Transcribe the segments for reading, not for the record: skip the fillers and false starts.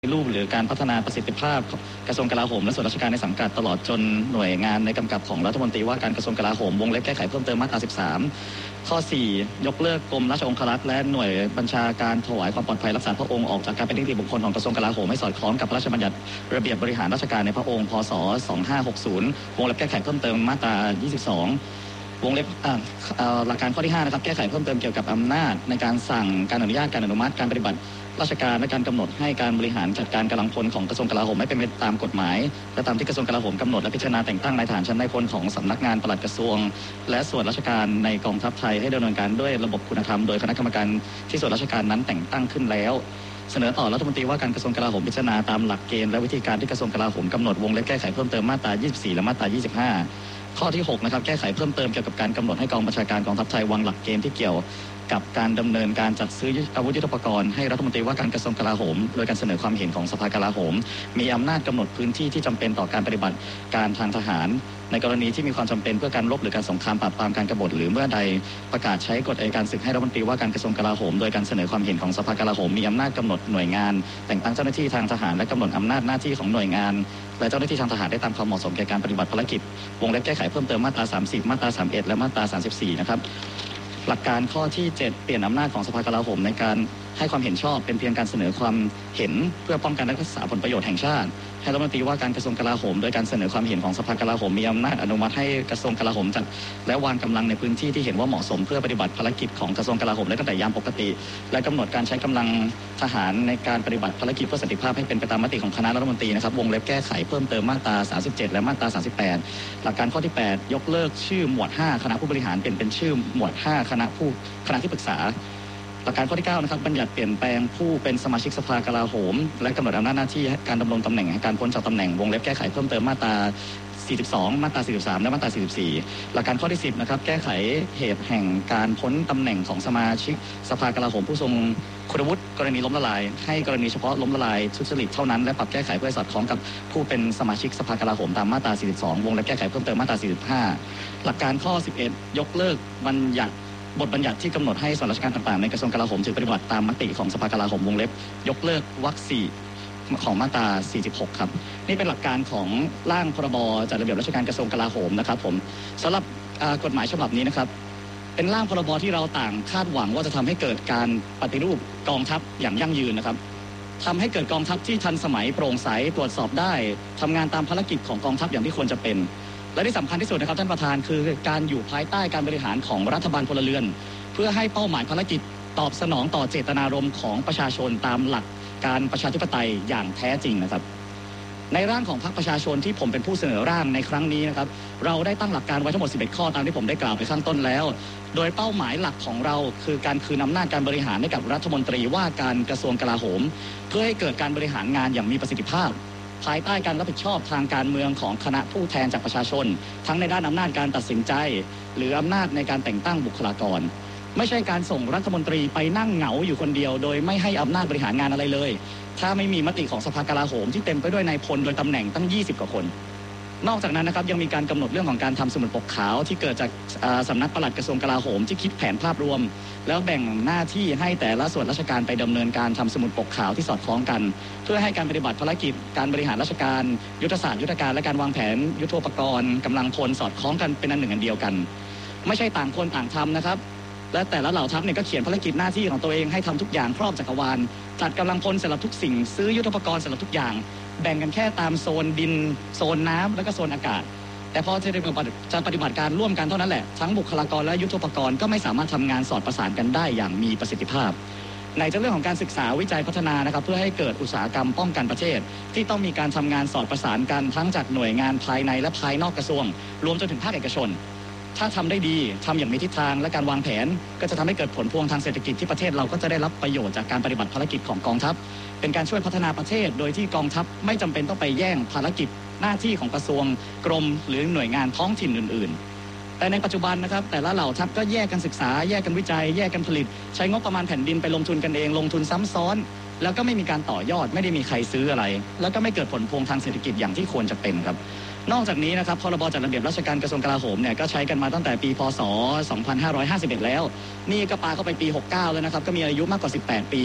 รูปหรือการพัฒนาประสิทธิภาพกระทรวงกลาโหมและส่วนราชการในสังกัดตลอดจนหน่วยงานในกำกับของรัฐมนตรีว่าการกระทรวงกลาโหมวงเล็บแก้ไขเพิ่มเติมมาตรา 13 ข้อ 4 ยกเลิกกรมราชองครักษ์และหน่วยบัญชาการถวายความปลอดภัยรักษาพระองค์ออกจากการเป็นนิติบุคคลของกระทรวงกลาโหมให้สอดคล้องกับพระราชบัญญัติระเบียบบริหารราชการในพระองค์พ.ศ. 2560 วงเล็บแก้ไขเพิ่มเติมมาตรา 22 วงเล็บหลักการข้อที่ 5 นะครับแก้ไขเพิ่มเติมเกี่ยวกับอำนาจในการสั่งการอนุญาตการอนุมัติการปฏิบัติราชการและการกำหนดให้การบริหารจัดการกำลังพลของกระทรวงกลาโหมให้เป็นไปตามกฎหมายและตามที่กระทรวงกลาโหมกำหนดและพิจารณาแต่งตั้งนายทหารชั้นนายพลของสำนักงานปลัดกระทรวงและส่วนราชการในกองทัพไทยให้ดำเนินการด้วยระบบคุณธรรมโดยคณะกรรมการที่ส่วนราชการนั้นแต่งตั้งขึ้นแล้วเสนอต่อรัฐมนตรีว่าการกระทรวงกลาโหมพิจารณาตามหลักเกณฑ์และวิธีการที่กระทรวงกลาโหมกำหนดวงเล็บแก้ไขเพิ่มเติมมาตรา 24 และมาตรา 25 ข้อที่ 6 นะครับแก้ไขเพิ่มเติมเกี่ยวกับการกำหนดให้กองบัญชาการกองทัพไทยวางหลักเกณฑ์ที่เกี่ยวกับการดำเนินการจัดซื้ออาวุธยุทโธปกรณ์ให้รัฐมนตรีว่าการกระทรวงกลาโหมโดยการเสนอความเห็นของสภากลาโหมมีอำนาจกำหนดพื้นที่ที่จำเป็นต่อการปฏิบัติการทางทหารในกรณีที่มีความจำเป็นเพื่อการรบหรือการสงครามปราบปรามการกบฏหรือเมื่อใดประกาศใช้กฎอัยการศึกให้รัฐมนตรีว่าการกระทรวงกลาโหมโดยการเสนอความเห็นของสภากลาโหมมีอำนาจกำหนดหน่วยงานแต่งตั้งเจ้าหน้าที่ทางทหารและกำหนดอำนาจหน้าที่ของหน่วยงานและเจ้าหน้าที่ทางทหารได้ตามความเหมาะสมแก่การปฏิบัติภารกิจวงเล็บแก้ไขเพิ่มเติมมาตรา 30 มาตรา 31 และมาตรา 34 นะครับหลักการข้อที่ 7 เปลี่ยนอำนาจของสภากลาโหมในการให้ความเห็นชอบเป็นเพียงการเสนอความเห็นเพื่อป้องกันและรักษาผลประโยชน์แห่งชาติให้รัฐมนตรีว่าการกระทรวงกลาโหมโดยการเสนอความเห็นของสภากลาโหมมีอำนาจอนุมัติให้กระทรวงกลาโหมจัดและวางกำลังในพื้นที่ที่เห็นว่าเหมาะสมเพื่อปฏิบัติภารกิจของกระทรวงกลาโหมได้ตั้งแต่ยามปกติและกำหนดการใช้กำลังทหารในการปฏิบัติภารกิจเพื่อสันติภาพให้เป็นไปตามมติของคณะรัฐมนตรีนะครับวงเล็บแก้ไขเพิ่มเติมมาตรา 37 และมาตรา 38 หลักการข้อที่ 8 ยกเลิกชื่อหมวด 5 คณะผู้บริหารเปลี่ยนเป็นชื่อหมวด 5 คณะที่ปรึกษาหลักการข้อที่ 9 นะครับบัญญัติเปลี่ยนแปลงผู้เป็นสมาชิกสภากลาโหมและกำหนดอำนาจหน้าที่การดำรงตำแหน่งการพ้นจากตำแหน่งวงเล็บแก้ไขเพิ่มเติมมาตรา 42 มาตรา 43 และมาตรา 44 หลักการข้อที่ 10 นะครับแก้ไขเหตุแห่งการพ้นตำแหน่งของสมาชิกสภากลาโหมผู้ทรงคุณวุฒิกรณีล้มละลายให้กรณีเฉพาะล้มละลายทุจริตเท่านั้นและปรับแก้ไขเพื่อสอดคล้องกับผู้เป็นสมาชิกสภากลาโหมตามมาตรา 42 วงเล็บแก้ไขเพิ่มเติมมาตรา 45 หลักการข้อ 11 ยกเลิกบทบัญญัติที่กำหนดให้ส่วนราชการต่างๆในกระทรวงกลาโหมถือปฏิบัติตามมติของสภากลาโหมวงเล็บยกเลิกวรรค 4 ของมาตรา 46 ครับนี่เป็นหลักการของร่างพรบจัดระเบียบราชการกระทรวงกลาโหมนะครับผมสำหรับกฎหมายฉบับนี้นะครับเป็นร่างพรบที่เราต่างคาดหวังว่าจะทำให้เกิดการปฏิรูปกองทัพอย่างยั่งยืนนะครับทำให้เกิดกองทัพที่ทันสมัยโปร่งใสตรวจสอบได้ทำงานตามภารกิจของกองทัพอย่างที่ควรจะเป็นและที่สำคัญที่สุดนะครับท่านประธานคือการอยู่ภายใต้การบริหารของรัฐบาลพลเรือนเพื่อให้เป้าหมายภารกิจตอบสนองต่อเจตนารมณ์ของประชาชนตามหลักการประชาธิปไตยอย่างแท้จริงนะครับในร่างของพรรคประชาชนที่ผมเป็นผู้เสนอร่างในครั้งนี้นะครับเราได้ตั้งหลักการไว้ทั้งหมด 11 ข้อตามที่ผมได้กล่าวไปข้างต้นแล้วโดยเป้าหมายหลักของเราคือการคืนอำนาจการบริหารให้กับรัฐมนตรีว่าการกระทรวงกลาโหมเพื่อให้เกิดการบริหารงานอย่างมีประสิทธิภาพภายใต้การรับผิดชอบทางการเมืองของคณะผู้แทนจากประชาชนทั้งในด้านอำนาจการตัดสินใจหรืออำนาจในการแต่งตั้งบุคลากรไม่ใช่การส่งรัฐมนตรีไปนั่งเหงาอยู่คนเดียวโดยไม่ให้อำนาจบริหารงานอะไรเลยถ้าไม่มีมติของสภากลาโหมที่เต็มไปด้วยนายพลโดยตำแหน่งตั้ง20กว่าคนนอกจากนั้นนะครับยังมีการกำหนดเรื่องของการทำสมุดปกขาวที่เกิดจากสำนักปลัดกระทรวงกลาโหมที่คิดแผนภาพรวมแล้วแบ่งหน้าที่ให้แต่ละส่วนราชการไปดำเนินการทำสมุดปกขาวที่สอดคล้องกันเพื่อให้การปฏิบัติภารกิจการบริหารราชการยุทธศาสตร์ยุทธการและการวางแผนยุทโธปกรณ์กำลังพลสอดคล้องกันเป็นอันหนึ่งอันเดียวกันไม่ใช่ต่างคนต่างทำนะครับและแต่ละเหล่าทัพเนี่ยก็เขียนภารกิจหน้าที่ของตัวเองให้ทำทุกอย่างครอบจักรวาลจัดกำลังพลสำหรับทุกสิ่งซื้อยุทโธปกรณ์สำหรับทุกอย่างแบ่งกันแค่ตามโซนดินโซนน้ำและก็โซนอากาศแต่พอจะปฏิบัติการร่วมกันเท่านั้นแหละทั้งบุคลากรและยุทโธปกรณ์ก็ไม่สามารถทำงานสอดประสานกันได้อย่างมีประสิทธิภาพในเรื่องของการศึกษาวิจัยพัฒนานะครับเพื่อให้เกิดอุตสาหกรรมป้องกันประเทศที่ต้องมีการทำงานสอดประสานกันทั้งจากหน่วยงานภายในและภายนอกกระทรวงรวมจนถึงภาคเอกชนถ้าทำได้ดีทำอย่างมีทิศทางและการวางแผนก็จะทำให้เกิดผลพวงทางเศรษฐกิจที่ประเทศเราก็จะได้รับประโยชน์จากการปฏิบัติภารกิจของกองทัพเป็นการช่วยพัฒนาประเทศโดยที่กองทัพไม่จำเป็นต้องไปแย่งภารกิจหน้าที่ของกระทรวงกรมหรือหน่วยงานท้องถิ่นอื่นๆแต่ในปัจจุบันนะครับแต่ละเหล่าทัพก็แยกกันศึกษาแยกกันวิจัยแยกกันผลิตใช้งบประมาณแผ่นดินไปลงทุนกันเองลงทุนซ้ำซ้อนแล้วก็ไม่มีการต่อยอดไม่ได้มีใครซื้ออะไรแล้วก็ไม่เกิดผลพวงทางเศรษฐกิจอย่างที่ควรจะเป็นครับ นอกจากนี้นะครับพรบจัดระเบียบราชการกระทรวงกลาโหมเนี่ยก็ใช้กันมาตั้งแต่ปีพ.ศ. 2551แล้วนี่ก็ปาเข้าไปปี69แล้วนะครับก็มีอายุมากกว่า18ปี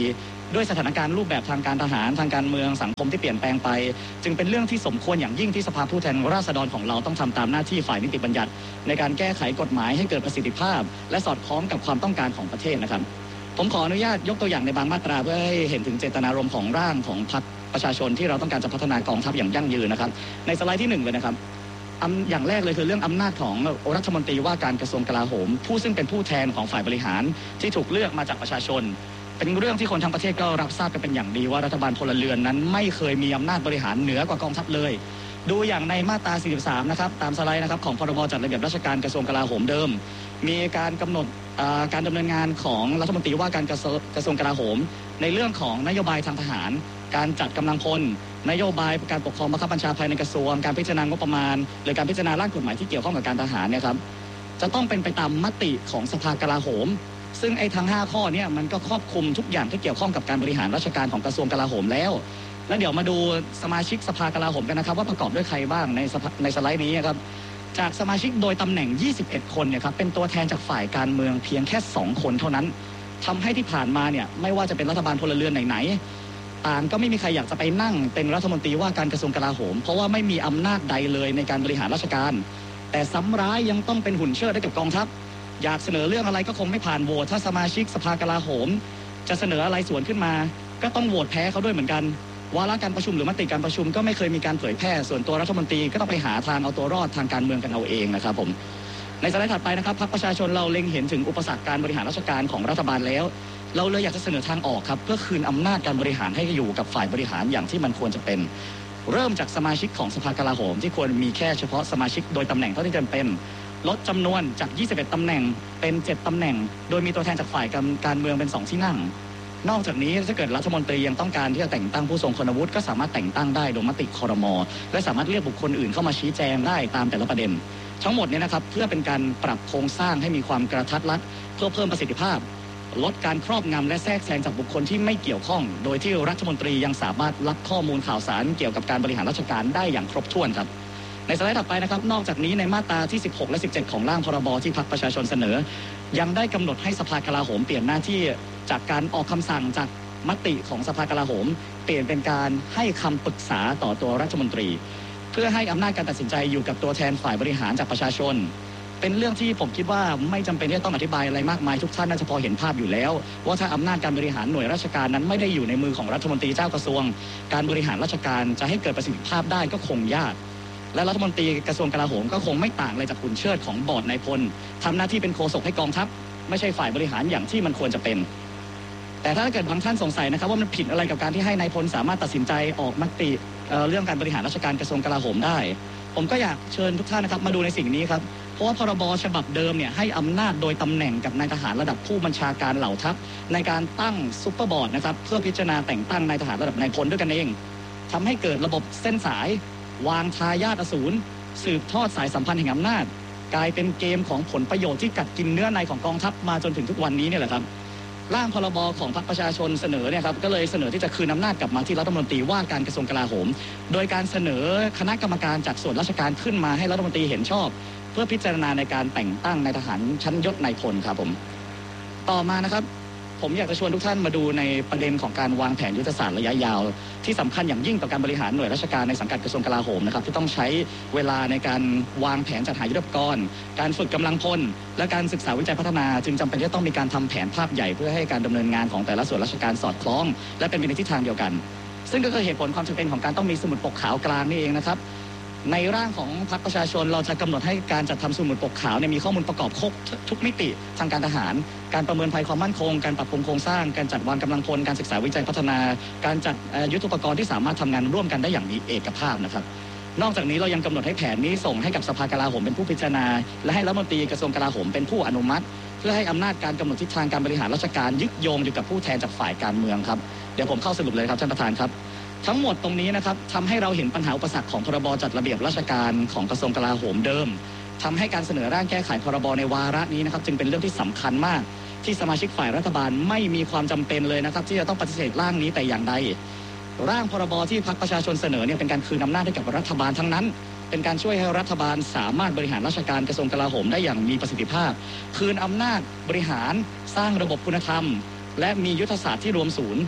ด้วยสถานการณ์รูปแบบทางการทหารทางการเมืองสังคมที่เปลี่ยนแปลงไปจึงเป็นเรื่องที่สมควรอย่างยิ่งที่สภาผู้แทนราษฎรของเราต้องทำตามหน้าที่ฝ่ายนิติบัญญัติในการแก้ไขกฎหมายให้เกิดประสิทธิภาพและสอดคล้องกับความต้องการของประเทศนะครับผมขออนุญาตยกตัวอย่างในบางมาตราเพื่อให้เห็นถึงเจตนารมณ์ของร่างของพรรคประชาชนที่เราต้องการจะพัฒนากองทัพอย่างยั่งยืนนะครับในสไลด์ที่1เลยนะครับอย่างแรกเลยคือเรื่องอำนาจของรัฐมนตรีว่าการกระทรวงกลาโหมผู้ซึ่งเป็นผู้แทนของฝ่ายบริหารที่ถูกเลือกมาจากประชาชนเป็นเรื่องที่คนทั้งประเทศก็รับทราบกันเป็นอย่างดีว่ารัฐบาลพลเรือนนั้นไม่เคยมีอำนาจบริหารเหนือกว่ากองทัพเลยดูอย่างในมาตรา 43 นะครับตามสไลด์นะครับของพรบจัดระเบียบราชการกระทรวงกลาโหมเดิมมีการกำหนดการดำเนินงานของรัฐมนตรีว่าการกระทรวงกลาโหมในเรื่องของนโยบายทางทหารการจัดกำลังพลนโยบายการปกครองบังคับบัญชาภายในกระทรวงการพิจารณางบประมาณหรือการพิจารณาร่างกฎหมายที่เกี่ยวข้องกับการทหารเนี่ยครับจะต้องเป็นไปตามมติของสภากลาโหมซึ่งไอ้ทั้ง5ข้อเนี่ยมันก็ครอบคลุมทุกอย่างที่เกี่ยวข้องกับการบริหารราชการของกระทรวงกลาโหมแล้วเดี๋ยวมาดูสมาชิกสภากลาโหมกันนะครับว่าประกอบด้วยใครบ้างในสไลด์นี้ครับจากสมาชิกโดยตำแหน่ง21คนเนี่ยครับเป็นตัวแทนจากฝ่ายการเมืองเพียงแค่2คนเท่านั้นทำให้ที่ผ่านมาเนี่ยไม่ว่าจะเป็นรัฐบาลพลเรือนไหนต่างก็ไม่มีใครอยากจะไปนั่งเป็นรัฐมนตรีว่าการกระทรวงกลาโหมเพราะว่าไม่มีอำนาจใดเลยในการบริหารราชการแต่ซ้ำร้ายยังต้องเป็นหุ่นเชิดให้กับกองทัพอยากเสนอเรื่องอะไรก็คงไม่ผ่านโหวตถ้าสมาชิกสภากลาโหมจะเสนออะไรสวนขึ้นมาก็ต้องโหวตแพ้เขาด้วยเหมือนกันวาระการประชุมหรือมติการประชุมก็ไม่เคยมีการเผยแพร่ส่วนตัวรัฐมนตรีก็ต้องไปหาทางเอาตัวรอดทางการเมืองกันเอาเองนะครับผมในสไลด์ถัดไปนะครับพรรคประชาชนเราเล็งเห็นถึงอุปสรรคการบริหารราชการของรัฐบาลแล้วเราเลยอยากจะเสนอทางออกครับเพื่อคืนอำนาจการบริหารให้อยู่กับฝ่ายบริหารอย่างที่มันควรจะเป็นเริ่มจากสมาชิกของสภากลาโหมที่ควรมีแค่เฉพาะสมาชิกโดยตำแหน่งเท่าที่จำเป็นลดจำนวนจาก21ตำแหน่งเป็น7ตำแหน่งโดยมีตัวแทนจากฝ่ายการเมืองเป็น2ที่นั่งนอกจากนี้ถ้าเกิดรัฐมนตรียังต้องการที่จะแต่งตั้งผู้ทรงคุณวุฒิก็สามารถแต่งตั้งได้โดยมติครม.และสามารถเรียกบุคคลอื่นเข้ามาชี้แจงได้ตามแต่ละประเด็นทั้งหมดนี้นะครับเพื่อเป็นการปรับโครงสร้างให้มีความกระทัดรัดเพื่อเพิ่มประสิทธิภาพลดการครอบงำและแทรกแซงจากบุคคลที่ไม่เกี่ยวข้องโดยที่รัฐมนตรียังสามารถรับข้อมูลข่าวสารเกี่ยวกับการบริหารราชการได้อย่างครบถ้วนครับในสไลด์ถัดไปนะครับนอกจากนี้ในมาตราที่16และ17ของร่างพรบที่พรรคประชาชนเสนอยังได้กำหนดให้สภากลาโหมเปลี่ยนหน้าที่จากการออกคำสั่งจากมติของสภากลาโหมเปลี่ยนเป็นการให้คำปรึกษาต่อตัวรัฐมนตรีเพื่อให้อำนาจการตัดสินใจอยู่กับตัวแทนฝ่ายบริหารจากประชาชนเป็นเรื่องที่ผมคิดว่าไม่จำเป็นที่จะต้องอธิบายอะไรมากมายทุกท่านน่าจะพอเห็นภาพอยู่แล้วว่าถ้าอำนาจการบริหารหน่วยราชการนั้นไม่ได้อยู่ในมือของรัฐมนตรีเจ้ากระทรวงการบริหารราชการจะให้เกิดประสิทธิภาพได้ก็คงยากและรัฐมนตรีกระทรวงกลาโหมก็คงไม่ต่างอะไรจากหุ่นเชิดของบอร์ดนายพลทำหน้าที่เป็นโฆษกให้กองทัพไม่ใช่ฝ่ายบริหารอย่างที่มันควรจะเป็นแต่ถ้าเกิดบางท่านสงสัยนะครับว่ามันผิดอะไรกับการที่ให้นายพลสามารถตัดสินใจออกมติเรื่องการบริหารราชการกระทรวงกลาโหมได้ผมก็อยากเชิญทุกท่านนะครับมาดูในสิ่งนี้ครับเพราะว่าพรบฉบับเดิมเนี่ยให้อำนาจโดยตำแหน่งกับนายทหารระดับผู้บัญชาการเหล่าทัพในการตั้งซุปเปอร์บอร์ดนะครับเพื่อพิจารณาแต่งตั้งนายทหารระดับนายพลด้วยกันเองทำให้เกิดระบบเส้นสายวางทายาทอสูรสืบทอดสายสัมพันธ์แห่งอำนาจกลายเป็นเกมของผลประโยชน์ที่กัดกินเนื้อในของกองทัพมาจนถึงทุกวันนี้เนี่ยแหละครับร่างพรบของพรรคประชาชนเสนอเนี่ยครับก็เลยเสนอที่จะคืนอำนาจกลับมาที่รัฐมนตรีว่าการกระทรวงกลาโหมโดยการเสนอคณะกรรมการจากส่วนราชการขึ้นมาให้รัฐมนตรีเห็นชอบเพื่อพิจารณาในการแต่งตั้งนายทหารชั้นยศนายพลครับผมต่อมานะครับผมอยากจะชวนทุกท่านมาดูในประเด็นของการวางแผนยุทธศาสตร์ระยะยาวที่สำคัญอย่างยิ่งต่อการบริหารหน่วยราชการในสังกัดกระทรวงกลาโหมนะครับที่ต้องใช้เวลาในการวางแผนจัดหายุทธปกรณ์การฝึกกำลังพลและการศึกษาวิจัยพัฒนาจึงจำเป็นที่ต้องมีการทำแผนภาพใหญ่เพื่อให้การดำเนินงานของแต่ละส่วนราชการสอดคล้องและเป็นไปในทิศทางเดียวกันซึ่งก็คือเหตุผลความจำเป็นของการต้องมีสมุดปกขาวกลางนี่เองนะครับในร่างของพรรคประชาชนเราจะกำหนดให้การจัดทำสมุดปกขาวมีข้อมูลประกอบครบทุกมิติทางการทหารการประเมินภัยความมั่นคงการปรับปรุงโครงสร้างการจัดวางกำลังพลการศึกษาวิจัยพัฒนาการจัดยุทโธปกรณ์ที่สามารถทำงานร่วมกันได้อย่างมีเอกภาพนะครับนอกจากนี้เรายังกำหนดให้แผนนี้ส่งให้กับสภากลาโหมเป็นผู้พิจารณาและให้รัฐมนตรีกระทรวงกลาโหมเป็นผู้อนุมัติเพื่อให้อำนาจการกำหนดทิศทางการบริหารราชการยึดโยงอยู่กับผู้แทนจากฝ่ายการเมืองครับเดี๋ยวผมเข้าสรุปเลยครับท่านประธานครับทั้งหมดตรงนี้นะครับทำให้เราเห็นปัญหาอุปสรรคของพรบจัดระเบียบราชการของกระทรวงกลาโหมเดิมทำให้การเสนอร่างแก้ไขพรบในวาระนี้นะครับจึงเป็นเรื่องที่สำคัญมากที่สมาชิกฝ่ายรัฐบาลไม่มีความจำเป็นเลยนะครับที่จะต้องปฏิเสธร่างนี้แต่อย่างใดร่างพรบที่พรรคประชาชนเสนอเนี่ยเป็นการคืนอำนาจให้กับรัฐบาลทั้งนั้นเป็นการช่วยให้รัฐบาลสามารถบริหารราชการกระทรวงกลาโหมได้อย่างมีประสิทธิภาพคืนอำนาจบริหารสร้างระบบคุณธรรมและมียุทธศาสตร์ที่รวมศูนย์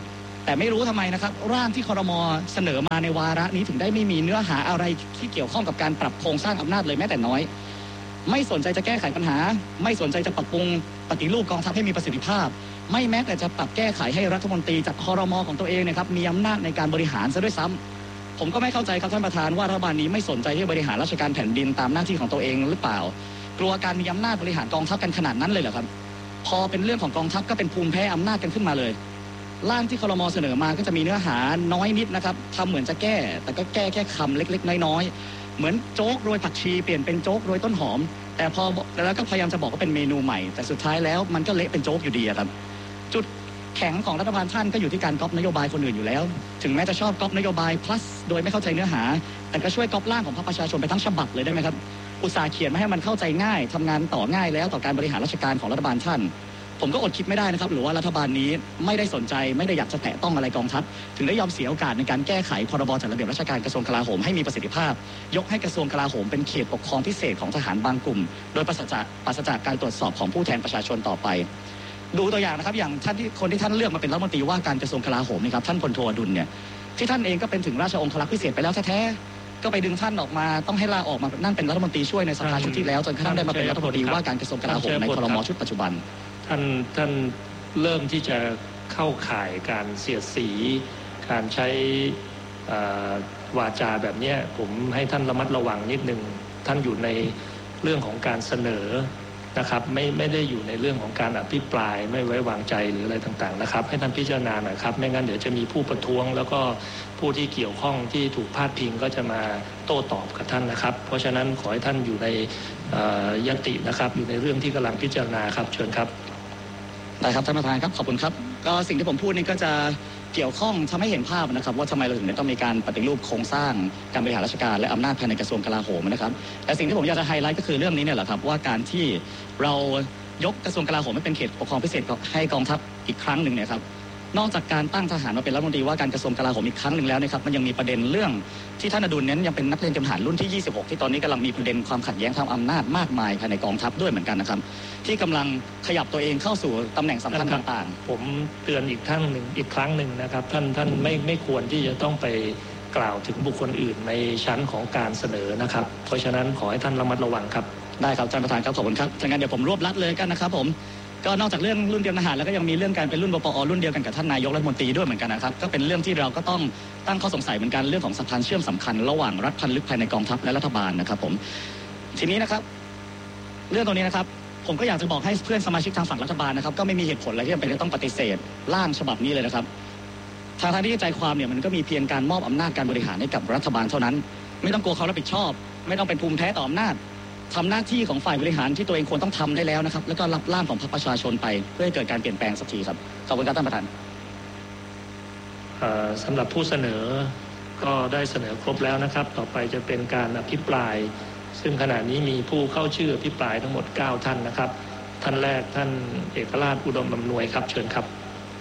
แต่ไม่รู้ทำไมนะครับร่างที่ครม.เสนอมาในวาระนี้ถึงได้ไม่มีเนื้อหาอะไรที่เกี่ยวข้องกับการปรับโครงสร้างอำนาจเลยแม้แต่น้อยไม่สนใจจะแก้ไขปัญหาไม่สนใจจะปรับปรุงปฏิรูปกองทัพให้มีประสิทธิภาพไม่แม้แต่จะปรับแก้ไขให้รัฐมนตรีจากครม.ของตัวเองนะครับมีอำนาจในการบริหารซะด้วยซ้ำผมก็ไม่เข้าใจครับท่านประธานว่ารัฐบาลนี้ไม่สนใจที่บริหารราชการแผ่นดินตามหน้าที่ของตัวเองหรือเปล่ากลัวการมีอำนาจบริหารกองทัพกันขนาดนั้นเลยเหรอครับพอเป็นเรื่องของกองทัพก็เป็นภูมิแพ้อำนาจกันขึ้นมาเลยร่างที่ครม.เสนอมาก็จะมีเนื้อหาน้อยนิดนะครับทำเหมือนจะแก้แต่ก็แก้แค่คำเล็กๆน้อยๆเหมือนโจ๊กโรยผักชีเปลี่ยนเป็นโจ๊กโรยต้นหอมแต่พอแล้วก็พยายามจะบอกว่าเป็นเมนูใหม่แต่สุดท้ายแล้วมันก็เละเป็นโจ๊กอยู่ดีครับจุดแข็งของรัฐบาลท่านก็อยู่ที่การก๊อปนโยบายคนอื่นอยู่แล้วถึงแม้จะชอบก๊อปนโยบาย plus โดยไม่เข้าใจเนื้อหาแต่ก็ช่วยก๊อปร่างของพรรคประชาชนไปทั้งฉบับเลยได้ไหมครับอุตสาห์เขียนมาให้มันเข้าใจง่ายทำงานต่อง่ายแล้วต่อการบริหารราชการของรัฐบาลท่านผมก็อดคิดไม่ได้นะครับหรือว่ารัฐบาลนี้ไม่ได้สนใจไม่ได้อยากจะแตะต้องอะไรกองทัพถึงได้ยอมเสียโอกาสในการแก้ไขพรบจัดระเบียบราชการกระทรวงกลาโหมให้มีประสิทธิภาพยกให้กระทรวงกลาโหมเป็นเขตปกครองพิเศษของทหารบางกลุ่มโดยปราศจากการตรวจสอบของผู้แทนประชาชนต่อไปดูตัวอย่างนะครับอย่างคนที่ท่านเลือกมาเป็นรัฐมนตรีว่าการกระทรวงกลาโหมนี่ครับท่านพลโทอดุลเนี่ยที่ท่านเองก็เป็นถึงราชองครักษ์พิเศษไปแล้วแท้ๆก็ไปดึงท่านออกมาต้องให้ลาออกมานั่งเป็นรัฐมนตรีช่วยในสภาชุดที่แล้วจนกระทั่งได้มาเป็นรัฐมนตรีว่าการกระทรวงกลาโหมในครม.ชุดปัจจุบันท่านเริ่มที่จะเข้าข่ายการเสียดสีการใช้วาจาแบบนี้ผมให้ท่านระมัดระวังนิดนึงท่านอยู่ในเรื่องของการเสนอนะครับไม่ได้อยู่ในเรื่องของการอภิปรายไม่ไว้วางใจหรืออะไรต่างๆนะครับให้ท่านพิจารณาหน่อยครับไม่งั้นเดี๋ยวจะมีผู้ประท้วงแล้วก็ผู้ที่เกี่ยวข้องที่ถูกพาดพิงก็จะมาโต้ตอบกับท่านนะครับเพราะฉะนั้นขอให้ท่านอยู่ในยตินะครับอยู่ในเรื่องที่กำลังพิจารณาครับเชิญครับได้ครับท่านประธานครับขอบคุณครับก็สิ่งที่ผมพูดนี่ก็จะเกี่ยวข้องทำให้เห็นภาพนะครับว่าทำไมเราถึงต้องมีการปฏิรูปโครงสร้างการบริหารราชการและอำนาจภายในกระทรวงกลาโหมนะครับแต่สิ่งที่ผมอยากจะไฮไลท์ก็คือเรื่องนี้เนี่ยแหละครับว่าการที่เรายกกระทรวงกลาโหมให้เป็นเขตปกครองพิเศษให้กองทัพอีกครั้งหนึ่งเนี่ยครับนอกจากการตั้งทหารมาเป็นรัฐมนตรีว่าการกระทรวงกลาโหมอีกครั้งหนึ่งแล้วนะครับมันยังมีประเด็นเรื่องที่ท่านอดุลนั้นยังเป็นนักเรียนเตรียมทหารรุ่นที่26ที่ตอนนี้กำลังมีประเด็นความขัดแย้งทางอำนาจมากมายภายในกองทัพด้วยเหมือนกันนะครับที่กำลังขยับตัวเองเข้าสู่ตำแหน่งสำคัญต่างๆผมเตือนอีกครั้งหนึ่งนะครับท่านไม่ควรที่จะต้องไปกล่าวถึงบุคคลอื่นในชั้นของการเสนอนะครับเพราะฉะนั้นขอให้ท่านระมัดระวังครับได้ครับท่านประธานครับขอบคุณครับดังนั้นเดี๋ยวผมรวบลัดเลยกันนะครับผมก็นอกจากเรื่องรุ่นเตรียมทหารแล้วก็ยังมีเรื่องการเป็นรุ่นบปอรุ่นเดียวกันกับท่านนายกรัฐมนตรีด้วยเหมือนกันนะครับก็เป็นเรื่องที่เราก็ต้องตั้งข้อสงสัยเหมือนกันเรื่องของสะพานเชื่อมสำคัญระหว่างรัฐพันลึกภายในกองทัพและรัฐบาลนะครับผมทีนี้นะครับเรื่องตรงนี้นะครับผมก็อยากจะบอกให้เพื่อนสมาชิกทางฝั่งรัฐบาลนะครับก็ไม่มีเหตุผลอะไรที่จำเป็นจะต้องปฏิเสธร่างฉบับนี้เลยนะครับทางที่ใจความเนี่ยมันก็มีเพียงการมอบอำนาจการบริหารให้กับรัฐบาลเท่านั้นไม่ต้องกลัวเขารับผิดชอบไม่ต้องเป็นภูมิแพ้ต่ออำนาจทำหน้าที่ของฝ่ายบริหารที่ตัวเองควรต้องทำได้แล้วนะครับแล้วก็รับร่างของพรรคประชาชนไปเพื่อให้เกิดการเปลี่ยนแปลงสักทีครับขอบคุณครับท่านประธานสำหรับผู้เสนอก็ได้เสนอครบแล้วนะครับต่อไปจะเป็นการอภิปรายซึ่งขณะนี้มีผู้เข้าชื่ออภิปรายทั้งหมด9ท่านนะครับท่านแรกท่านเอกราชอุดมอำนวยครับเชิญครับ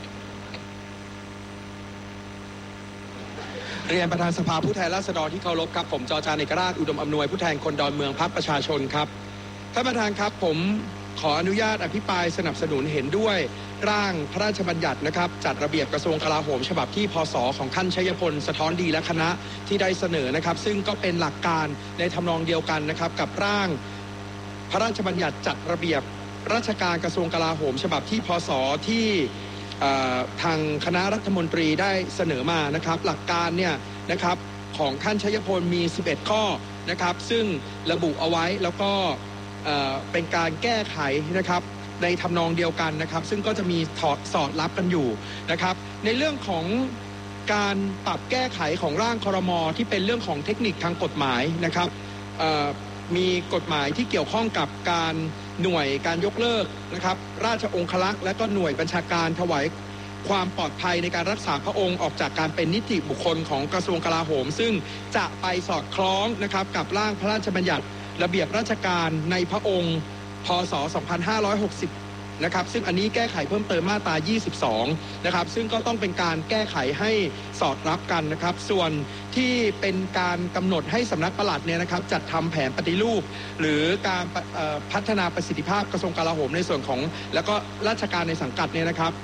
เรียนประธานสภาผู้แทนราษฎรที่เคารพครับผมจอจานเอกราชอุดมอำนวยผู้แทนคนดอนเมืองพรรคประชาชนครับท่านประธานครับผมขออนุญาตอภิปรายสนับสนุนเห็นด้วยร่างพระราชบัญญัตินะครับจัดระเบียบกระทรวงกลาโหมฉบับที่พศของท่านชัยพลสะท้อนดีและคณะที่ได้เสนอนะครับซึ่งก็เป็นหลักการในทำนองเดียวกันนะครับกับร่างพระราชบัญญัติจัดระเบียบราชการกระทรวงกลาโหมฉบับที่พศที่ทางคณะรัฐมนตรีได้เสนอมานะครับหลักการเนี่ยนะครับของท่านชัยพลมี11ข้อนะครับซึ่งระบุเอาไว้แล้วก็เป็นการแก้ไขนะครับในทำนองเดียวกันนะครับซึ่งก็จะมีสอดรับกันอยู่นะครับในเรื่องของการปรับแก้ไขของร่างครม.ที่เป็นเรื่องของเทคนิคทางกฎหมายนะครับมีกฎหมายที่เกี่ยวข้องกับการหน่วยการยกเลิกนะครับราชองครักษ์และก็หน่วยบัญชาการถวายความปลอดภัยในการรักษาพระองค์ออกจากการเป็นนิติบุคคลของกระทรวงกลาโหมซึ่งจะไปสอดคล้องนะครับกับร่างพระราชบัญญัติระเบียบราชการในพระองค์พ.ศ. 2560นะครับซึ่งอันนี้แก้ไขเพิ่มเติมมาตรา22นะครับซึ่งก็ต้องเป็นการแก้ไขให้สอดรับกันนะครับส่วนที่เป็นการกำหนดให้สำนักปลัดเนี่ยนะครับจัดทำแผนปฏิรูปหรือการพัฒนาประสิทธิภาพกระทรวงกลาโหมในส่วนของแล้วก็ราชการในสังกัดเนี่ยนะครับ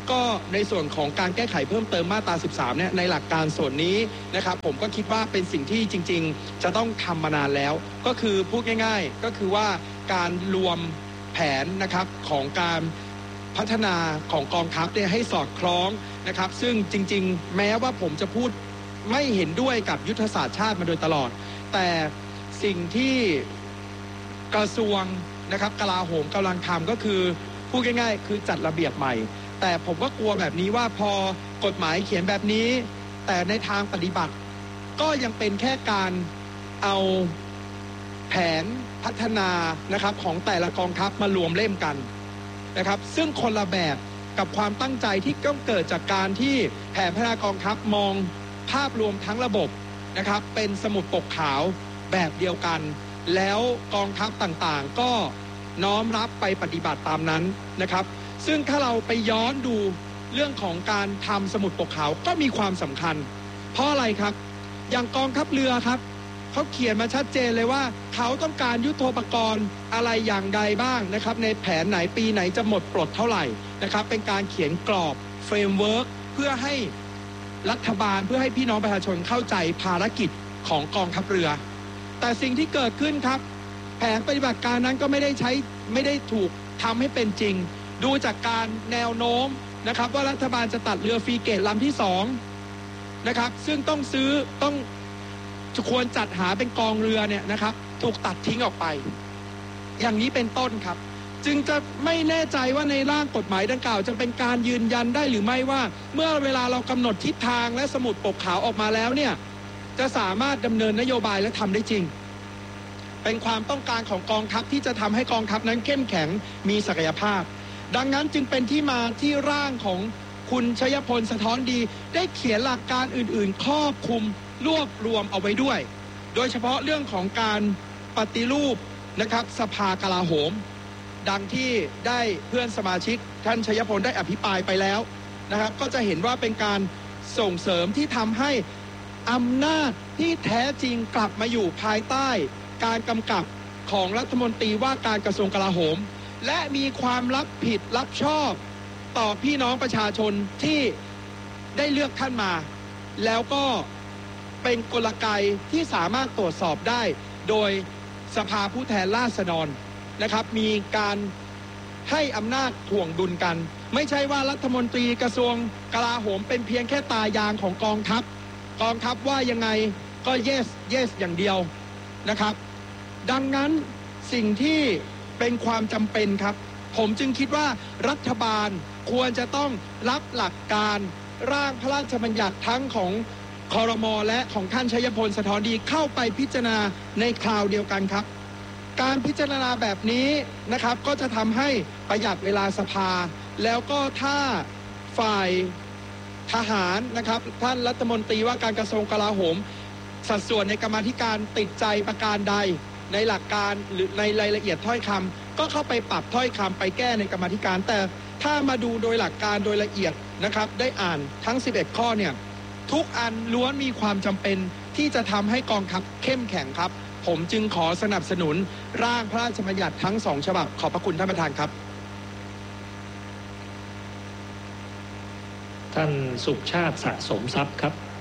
ก็ในส่วนของการแก้ไขเพิ่มเติมมาตรา 13 เนี่ยในหลักการส่วนนี้นะครับผมก็คิดว่าเป็นสิ่งที่จริงๆจะต้องทำมานานแล้วก็คือพูดง่ายๆก็คือว่าการรวมแผนนะครับของการพัฒนาของกองทัพเนี่ยให้สอดคล้องนะครับซึ่งจริงๆแม้ว่าผมจะพูดไม่เห็นด้วยกับยุทธศาสตร์ชาติมาโดยตลอดแต่สิ่งที่กระทรวงนะครับกลาโหมกำลังทำก็คือพูดง่ายๆคือจัดระเบียบใหม่แต่ผมก็กลัวแบบนี้ว่าพอกฎหมายเขียนแบบนี้แต่ในทางปฏิบัติก็ยังเป็นแค่การเอาแผนพัฒนานะครับของแต่ละกองทัพมารวมเล่มกันนะครับซึ่งคนละแบบกับความตั้งใจที่ต้องเกิดจากการที่แผนพัฒนากองทัพมองภาพรวมทั้งระบบนะครับเป็นสมุดปกขาวแบบเดียวกันแล้วกองทัพต่างๆก็น้อมรับไปปฏิบัติตามนั้นนะครับซึ่งถ้าเราไปย้อนดูเรื่องของการทำสมุดปกขาวก็มีความสำคัญเพราะอะไรครับอย่างกองทัพเรือครับเขาเขียนมาชัดเจนเลยว่าเขาต้องการยุทโธปกรณ์อะไรอย่างใดบ้างนะครับในแผนไหนปีไหนจะหมดปลดเท่าไหร่นะครับเป็นการเขียนกรอบเฟรมเวิร์กเพื่อให้รัฐบาลเพื่อให้พี่น้องประชาชนเข้าใจภารกิจของกองทัพเรือแต่สิ่งที่เกิดขึ้นครับแผนปฏิบัติการนั้นก็ไม่ได้ถูกทำให้เป็นจริงดูจากการแนวโน้มนะครับว่ารัฐบาลจะตัดเรือฟรีเกตลำที่2นะครับซึ่งต้องควรจัดหาเป็นกองเรือเนี่ยนะครับถูกตัดทิ้งออกไปอย่างนี้เป็นต้นครับจึงจะไม่แน่ใจว่าในร่างกฎหมายดังกล่าวจะเป็นการยืนยันได้หรือไม่ว่าเมื่อเวลาเรากำหนดทิศทางและสมุดปกขาวออกมาแล้วเนี่ยจะสามารถดำเนินนโยบายและทำได้จริงเป็นความต้องการของกองทัพที่จะทำให้กองทัพนั้นเข้มแข็งมีศักยภาพดังนั้นจึงเป็นที่มาที่ร่างของคุณชยพลสะท้อนดีได้เขียนหลักการอื่นๆครอบคลุมรวบรวมเอาไว้ด้วยโดยเฉพาะเรื่องของการปฏิรูปนะครับสภากลาโหมดังที่ได้เพื่อนสมาชิกท่านชยพลได้อภิปรายไปแล้วนะครับก็จะเห็นว่าเป็นการส่งเสริมที่ทำให้อำนาจที่แท้จริงกลับมาอยู่ภายใต้การกำกับของรัฐมนตรีว่าการกระทรวงกลาโหมและมีความรับผิดรับชอบต่อพี่น้องประชาชนที่ได้เลือกท่านมาแล้วก็เป็นกลไกที่สามารถตรวจสอบได้โดยสภาผู้แทนราษฎรนะครับมีการให้อำนาจถ่วงดุลกันไม่ใช่ว่ารัฐมนตรีกระทรวงกลาโหมเป็นเพียงแค่ตายางของกองทัพว่ายังไงก็ yes อย่างเดียวนะครับดังนั้นสิ่งที่เป็นความจำเป็นครับผมจึงคิดว่ารัฐบาลควรจะต้องรับหลักการร่างพระราชบัญญัติทั้งของครม.และของท่านชัยพลสะท้อนดีเข้าไปพิจารณาในคราวเดียวกันครับการพิจารณาแบบนี้นะครับก็จะทำให้ประหยัดเวลาสภาแล้วก็ถ้าฝ่ายทหารนะครับท่านรัฐมนตรีว่าการกระทรวงกลาโหมสัดส่วนในกรรมาธิการติดใจประการใดในหลักการหรือในรายละเอียดถ้อยคำก็เข้าไปปรับถ้อยคำไปแก้ในกรรมาธิการแต่ถ้ามาดูโดยหลักการโดยละเอียดนะครับได้อ่านทั้ง11ข้อเนี่ยทุกอันล้วนมีความจำเป็นที่จะทำให้กองทัพเข้มแข็งครับผมจึงขอสนับสนุนร่างพระราชบัญญัติทั้ง2ฉบับขอบพระคุณท่านประธานครับท่านสุขชาติสะสมทรัพย์ครับ